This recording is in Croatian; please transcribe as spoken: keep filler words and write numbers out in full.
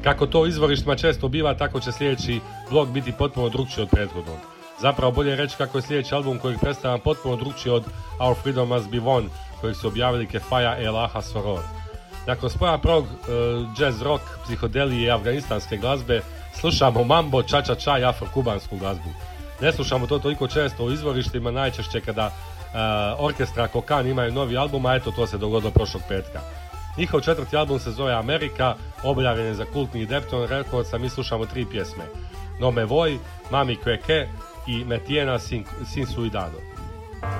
Kako to u izvorištima često biva, tako će sljedeći blog biti potpuno drukčiji od prethodnog. Zapravo bolje reći kako je sljedeći album kojeg predstavljam potpuno drukčiji od Our Freedom Must Be Won, kojeg su objavili Kefaja El Aha Soror. Nakon spoja prog, uh, jazz rock, psihodelije i afganistanske glazbe, slušamo mambo, ča-ča-ča i afro-kubansku glazbu. Ne slušamo to toliko često u izvorištima, najčešće kada uh, orkestra Kokan imaju novi album, a eto to se dogodilo prošlog petka. Njihov četvrti album se zove Amerika, objavljen je za kultni Depton Records, a mi slušamo tri pjesme. No Me Voy, Mami Kweke i Metiena Sin, Sin Suidado.